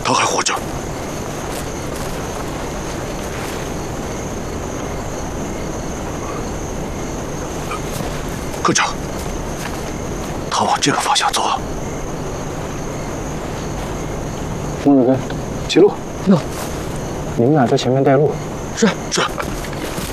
他还活着。科长，他往这个方向走了。 孟子根，齐路。你们俩在前面带路。 是。